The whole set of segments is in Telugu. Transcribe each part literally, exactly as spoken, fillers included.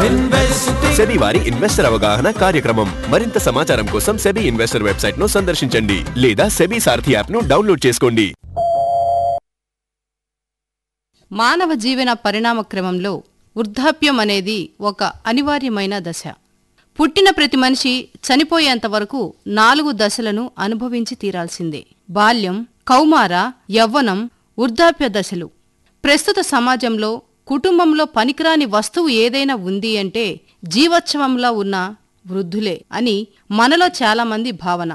సెబీ వారి ఇన్వెస్టర్ అవగాహన కార్యక్రమం. మరింత సమాచారం కోసం సెబీ ఇన్వెస్టర్ వెబ్సైట్ ను సందర్శించండి లేదా సెబీ సారథి యాప్ ను డౌన్లోడ్ చేసుకోండి. మానవ జీవన పరిణామ క్రమంలో వృద్ధాప్యం అనేది ఒక అనివార్యమైన దశ. పుట్టిన ప్రతి మనిషి చనిపోయేంత వరకు నాలుగు దశలను అనుభవించి తీరాల్సిందే. బాల్యం, కౌమార, యవ్వనం, వృద్ధాప్య దశలు. ప్రస్తుత సమాజంలో కుటుంబంలో పనికిరాని వస్తువు ఏదైనా ఉంది అంటే జీవోత్సవంలా ఉన్న వృద్ధులే అని మనలో చాలామంది భావన.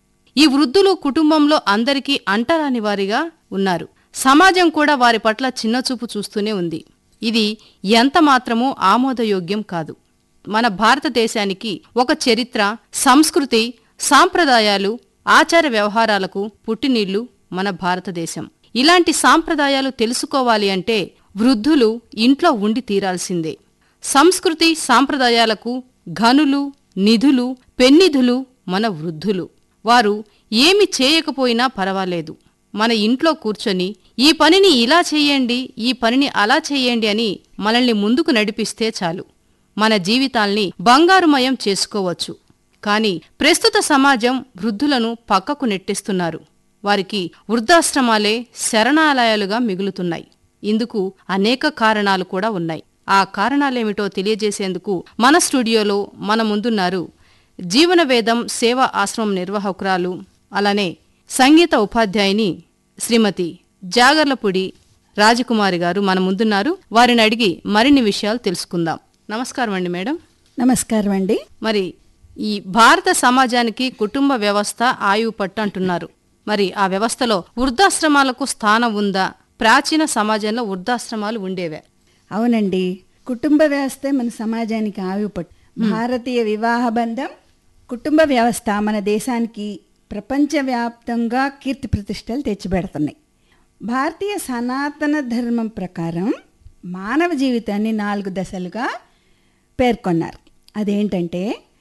ఈ వృద్ధులు కుటుంబంలో అందరికీ అంటరాని వారిగా ఉన్నారు. సమాజం కూడా వారి పట్ల చిన్నచూపు చూస్తూనే ఉంది. ఇది ఎంత మాత్రమూ ఆమోదయోగ్యం కాదు. మన భారతదేశానికి ఒక చరిత్ర, సంస్కృతి, సాంప్రదాయాలు, ఆచార వ్యవహారాలకు పుట్టినిల్లు మన భారతదేశం. ఇలాంటి సాంప్రదాయాలు తెలుసుకోవాలి అంటే వృద్ధులు ఇంట్లో ఉండి తీరాల్సిందే. సంస్కృతి సాంప్రదాయాలకు ఘనులు, నిధులు, పెన్నిధులు మన వృద్ధులు. వారు ఏమి చేయకపోయినా పర్వాలేదు, మన ఇంట్లో కూర్చొని ఈ పనిని ఇలా చెయ్యండి, ఈ పనిని అలా చెయ్యండి అని మనల్ని ముందుకు నడిపిస్తే చాలు. మన జీవితాల్ని బంగారుమయం చేసుకోవచ్చు. కాని ప్రస్తుత సమాజం వృద్ధులను పక్కకు నెట్టేస్తున్నారు. వారికి వృద్ధాశ్రమాలే శరణాలయాలుగా మిగులుతున్నాయి. ఇందుకు అనేక కారణాలు కూడా ఉన్నాయి. ఆ కారణాలేమిటో తెలియజేసేందుకు మన స్టూడియోలో మన ముందున్నారు జీవనవేదం సేవా ఆశ్రమం నిర్వాహకురాలు, అలానే సంగీత ఉపాధ్యాయుని శ్రీమతి జాగర్లపూడి రాజకుమారి గారు మన ముందున్నారు. వారిని అడిగి మరిన్ని విషయాలు తెలుసుకుందాం. నమస్కారం అండి మేడం. నమస్కారం అండి. మరి ఈ భారత సమాజానికి కుటుంబ వ్యవస్థ ఆయువు పట్టు అంటున్నారు. మరి ఆ వ్యవస్థలో వృద్ధాశ్రమాలకు స్థానం ఉందా? ప్రాచీన సమాజంలో వృద్ధాశ్రమాలు ఉండేవే? అవునండి, కుటుంబ వ్యవస్థే మన సమాజానికి ఆయువు పట్టు. భారతీయ వివాహ బంధం, కుటుంబ వ్యవస్థ మన దేశానికి ప్రపంచవ్యాప్తంగా కీర్తి ప్రతిష్టలు తెచ్చిపెడుతున్నాయి. భారతీయ సనాతన ధర్మం ప్రకారం మానవ జీవితాన్ని నాలుగు దశలుగా పేర్కొన్నారు. అదేంటంటే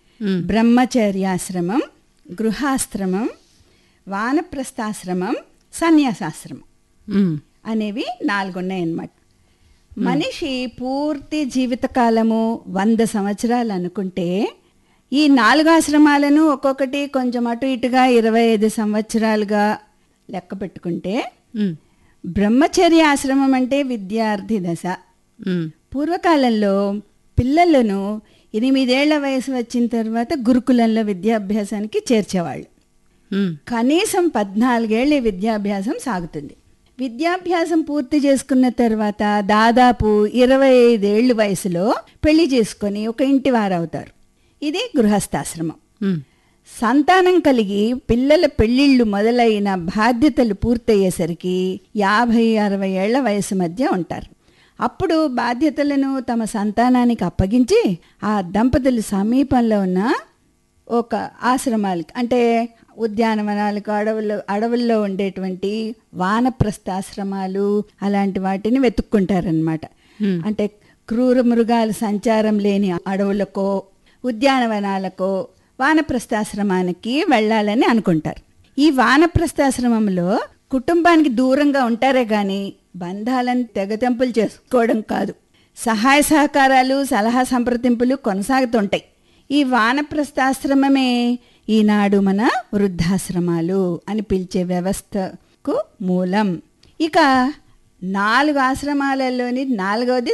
బ్రహ్మచర్యాశ్రమం, గృహాశ్రమం, వానప్రస్థాశ్రమం, సన్యాసాశ్రమం అనేవి నాలుగున్నాయన్నమాట. మనిషి పూర్తి జీవితకాలము వంద సంవత్సరాలు అనుకుంటే ఈ నాలుగు ఆశ్రమాలను ఒక్కొక్కటి కొంచెం అటు ఇటుగా ఇరవై ఐదు సంవత్సరాలుగా లెక్క పెట్టుకుంటే బ్రహ్మచర్య ఆశ్రమం అంటే విద్యార్థి దశ. పూర్వకాలంలో పిల్లలను ఎనిమిదేళ్ల వయసు వచ్చిన తర్వాత గురుకులంలో విద్యాభ్యాసానికి చేర్చేవాళ్ళు. కనీసం పద్నాలుగేళ్ళ విద్యాభ్యాసం సాగుతుంది. విద్యాభ్యాసం పూర్తి చేసుకున్న తర్వాత దాదాపు ఇరవై ఐదేళ్ల వయసులో పెళ్లి చేసుకొని ఒక ఇంటి వారవుతారు. ఇది గృహస్థాశ్రమం. సంతానం కలిగి పిల్లల పెళ్లిళ్ళు మొదలైన బాధ్యతలు పూర్తయ్యేసరికి యాభై అరవై ఏళ్ల వయసు మధ్య ఉంటారు. అప్పుడు బాధ్యతలను తమ సంతానానికి అప్పగించి ఆ దంపతులు సమీపంలో ఉన్న ఒక ఆశ్రమాలకి, అంటే ఉద్యానవనాలకు, అడవుల్లో అడవుల్లో ఉండేటువంటి వానప్రస్థాశ్రమాలు అలాంటి వాటిని వెతుక్కుంటారనమాట. అంటే క్రూర మృగాల సంచారం లేని అడవులకో ఉద్యానవనాలకో వానప్రస్థాశ్రమానికి వెళ్ళాలని అనుకుంటారు. ఈ వానప్రస్థాశ్రమంలో కుటుంబానికి దూరంగా ఉంటారే గాని బంధాలను తెగతెంపులు చేసుకోవడం కాదు, సహాయ సహకారాలు, సలహా సంప్రదింపులు కొనసాగుతుంటాయి. ఈ వానప్రస్థాశ్రమమే ఈనాడు మన వృద్ధాశ్రమాలు అని పిలిచే వ్యవస్థకు మూలం. ఇక నాలుగు ఆశ్రమాలలోని నాలుగవది